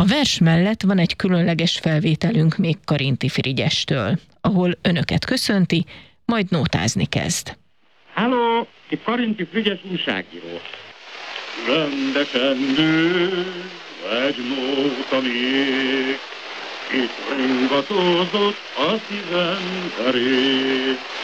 A vers mellett van egy különleges felvételünk még Karinti Frigyestől, ahol önöket köszönti, majd nótázni kezd. Halló, itt Karinti Frigyes újságíró. Rendesen nő egy nóta még, itt ringatózott a szívem derék.